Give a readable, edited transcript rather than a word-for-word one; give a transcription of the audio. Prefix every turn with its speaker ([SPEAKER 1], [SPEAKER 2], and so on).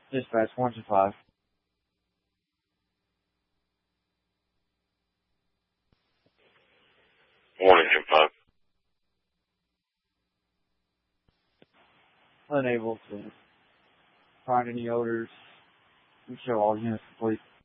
[SPEAKER 1] Dispatch 125.
[SPEAKER 2] Morning, Jim 5.
[SPEAKER 1] Unable to find any odors. We show all units complete.